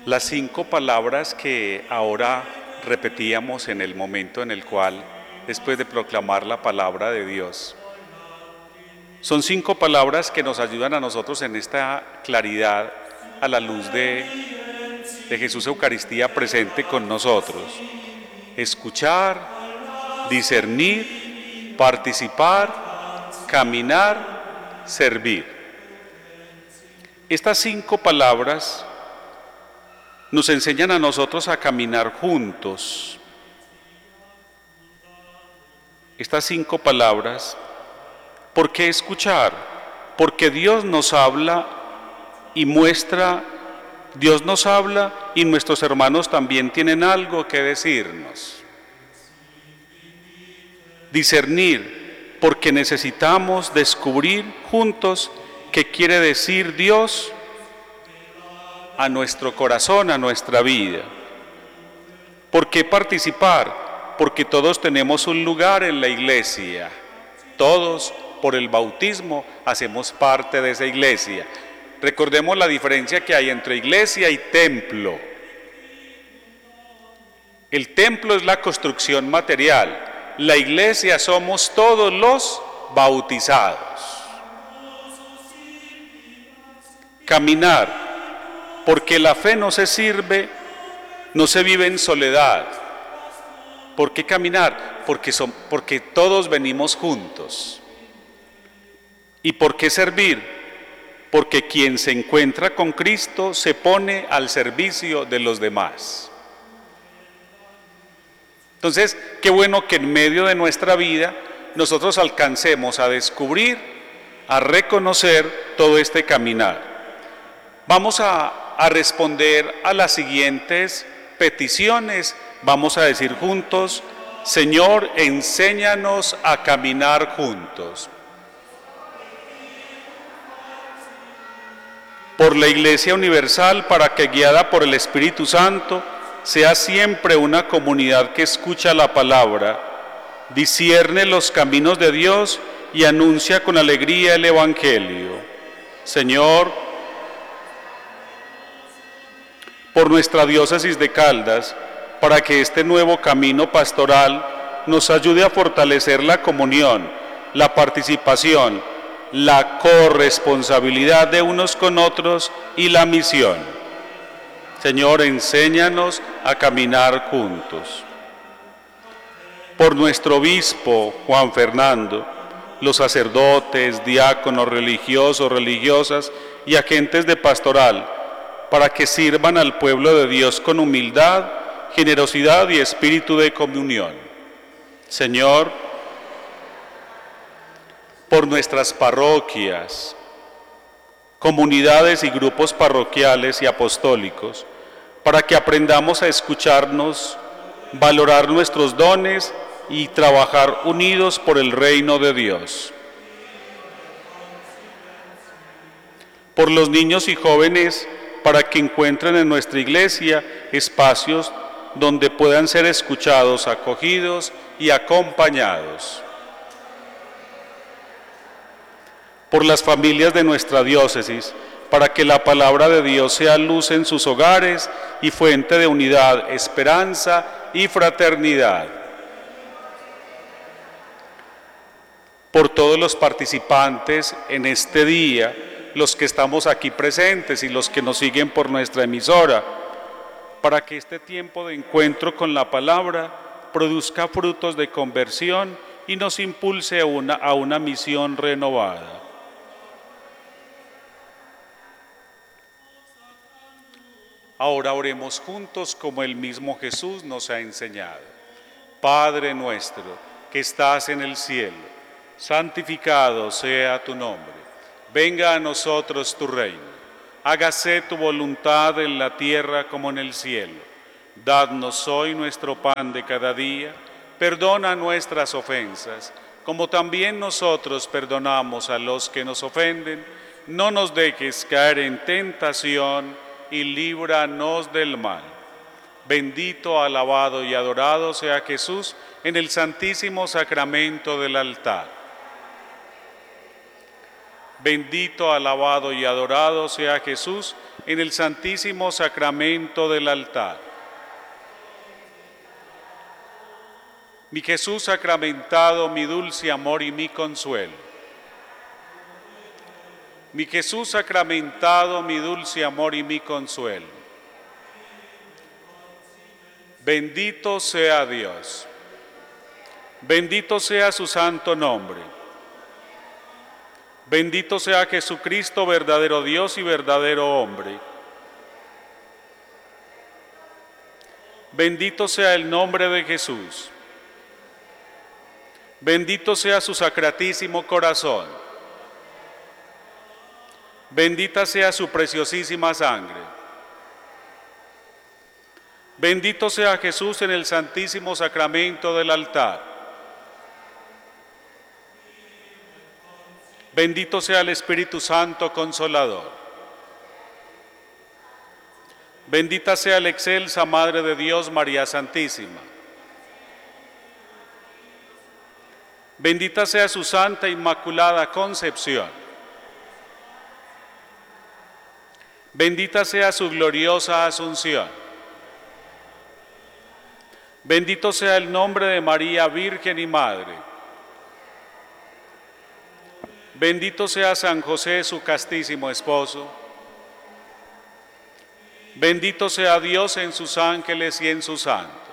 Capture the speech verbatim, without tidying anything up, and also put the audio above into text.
Las cinco palabras que ahora repetíamos en el momento en el cual, después de proclamar la palabra de Dios, son cinco palabras que nos ayudan a nosotros en esta claridad a la luz de, de Jesús Eucaristía presente con nosotros. Escuchar, discernir, participar, caminar, servir. Estas cinco palabras nos enseñan a nosotros a caminar juntos. Estas cinco palabras, ¿por qué escuchar? Porque Dios nos habla y muestra, Dios nos habla y nuestros hermanos también tienen algo que decirnos. Discernir, porque necesitamos descubrir juntos qué quiere decir Dios a nuestro corazón, a nuestra vida. ¿Por qué participar? Porque todos tenemos un lugar en la iglesia. Todos, por el bautismo, hacemos parte de esa iglesia. Recordemos la diferencia que hay entre iglesia y templo. El templo es la construcción material. La iglesia somos todos los bautizados. Caminar. Porque la fe no se sirve, no se vive en soledad. ¿Por qué caminar? Porque, son, porque todos venimos juntos. ¿Y por qué servir? Porque quien se encuentra con Cristo se pone al servicio de los demás. Entonces, qué bueno que en medio de nuestra vida nosotros alcancemos a descubrir, a reconocer todo este caminar. Vamos a a responder a las siguientes peticiones. Vamos a decir juntos: Señor, enséñanos a caminar juntos. Por la Iglesia Universal, para que guiada por el Espíritu Santo, sea siempre una comunidad que escucha la palabra, discierne los caminos de Dios y anuncia con alegría el Evangelio. Señor, por nuestra diócesis de Caldas, para que este nuevo camino pastoral nos ayude a fortalecer la comunión, la participación, la corresponsabilidad de unos con otros y la misión. Señor, enséñanos a caminar juntos. Por nuestro obispo Juan Fernando, los sacerdotes, diáconos, religiosos, religiosas y agentes de pastoral, para que sirvan al pueblo de Dios con humildad, generosidad y espíritu de comunión. Señor, por nuestras parroquias, comunidades y grupos parroquiales y apostólicos, para que aprendamos a escucharnos, valorar nuestros dones y trabajar unidos por el reino de Dios. Por los niños y jóvenes, para que encuentren en nuestra iglesia espacios donde puedan ser escuchados, acogidos y acompañados. Por las familias de nuestra diócesis, para que la palabra de Dios sea luz en sus hogares y fuente de unidad, esperanza y fraternidad. Por todos los participantes en este día, los que estamos aquí presentes y los que nos siguen por nuestra emisora, para que este tiempo de encuentro con la palabra produzca frutos de conversión y nos impulse a una, a una misión renovada. Ahora oremos juntos como el mismo Jesús nos ha enseñado. Padre nuestro, que estás en el cielo, santificado sea tu nombre. Venga a nosotros tu reino, hágase tu voluntad en la tierra como en el cielo. Dadnos hoy nuestro pan de cada día, perdona nuestras ofensas, como también nosotros perdonamos a los que nos ofenden. No nos dejes caer en tentación y líbranos del mal. Bendito, alabado y adorado sea Jesús en el santísimo sacramento del altar. Bendito, alabado y adorado sea Jesús en el santísimo sacramento del altar. Mi Jesús sacramentado, mi dulce amor y mi consuelo. Mi Jesús sacramentado, mi dulce amor y mi consuelo. Bendito sea Dios. Bendito sea su santo nombre. Bendito sea Jesucristo, verdadero Dios y verdadero hombre. Bendito sea el nombre de Jesús. Bendito sea su sacratísimo corazón. Bendita sea su preciosísima sangre. Bendito sea Jesús en el santísimo sacramento del altar. Bendito sea el Espíritu Santo Consolador. Bendita sea la excelsa Madre de Dios, María Santísima. Bendita sea su Santa Inmaculada Concepción. Bendita sea su gloriosa Asunción. Bendito sea el nombre de María, Virgen y Madre. Bendito sea San José, su castísimo esposo. Bendito sea Dios en sus ángeles y en sus santos.